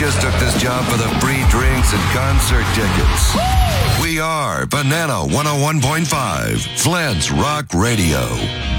just took this job for the free drinks and concert tickets. We are Banana 101.5, Flint's Rock Radio.